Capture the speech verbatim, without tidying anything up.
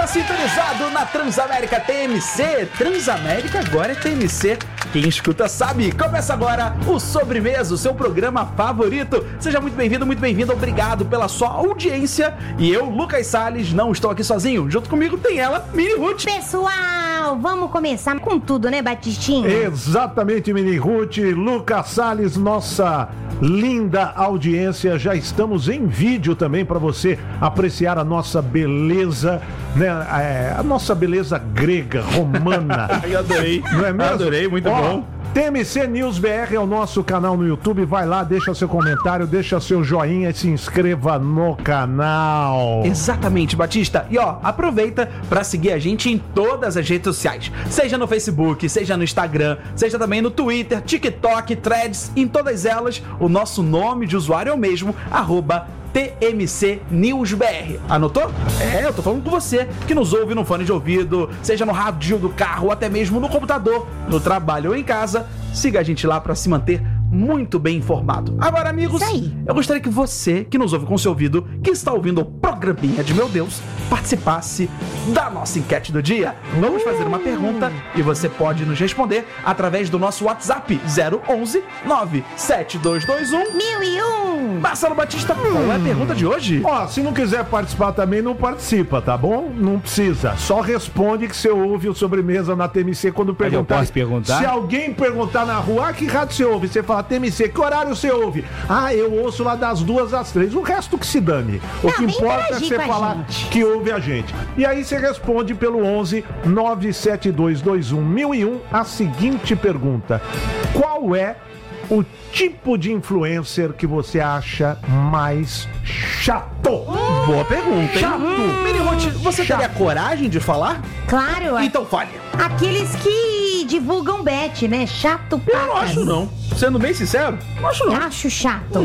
Sintonizado na Transamérica T M C. Transamérica agora é T M C. Quem escuta sabe. Começa agora o Sobremesa, o seu programa favorito. Seja muito bem-vindo, muito bem-vindo. Obrigado pela sua audiência. E eu, Lucas Salles, não estou aqui sozinho. Junto comigo tem ela, Mini Ruth. Pessoal, vamos começar com tudo, né, Batistinha? Exatamente, Mini Ruth. Lucas Salles, nossa linda audiência. Já estamos em vídeo também para você apreciar a nossa beleza, né? É, a nossa beleza grega, romana. Eu adorei. Não é mesmo? Adorei, muito Ó, bom. T M C News B R é o nosso canal no YouTube. Vai lá, deixa seu comentário, deixa seu joinha e se inscreva no canal. Exatamente, Batista. E ó, aproveita pra seguir a gente em todas as redes sociais. Seja no Facebook, seja no Instagram, seja também no Twitter, TikTok, Threads. Em todas elas, o nosso nome de usuário é o mesmo, arroba T M C News B R. Anotou? É, eu tô falando com você que nos ouve no fone de ouvido, seja no rádio do carro ou até mesmo no computador, no trabalho ou em casa. Siga a gente lá pra se manter muito bem informado. Agora, amigos, eu gostaria que você, que nos ouve com seu ouvido, que está ouvindo o programinha de Meu Deus, participasse da nossa enquete do dia. Vamos fazer uma pergunta e você pode nos responder através do nosso WhatsApp zero onze nove sete dois dois um Mil e um. Marcelo Batista, qual é a pergunta de hoje? Ó, se não quiser participar também, não participa, tá bom? Não precisa. Só responde que você ouve o Sobremesa na T M C quando perguntar. eu posso perguntar? Se alguém perguntar na rua, ah, que rádio você ouve? Você fala, T M C, que horário você ouve? Ah, eu ouço lá das duas às três. O resto que se dane. O Não, que vem importa é interagir você com a falar gente. que ouve a gente. E aí você responde pelo onze nove sete dois dois um mil e um a seguinte pergunta: qual é o tipo de influencer que você acha mais chato? Boa pergunta, hein? Chato. Mini Ruth, você Chato. teria coragem de falar? Claro, Então fale. aqueles que divulgam bet, né? Chato pra Eu não acho, não. Sendo bem sincero, não acho, não. Acho chato.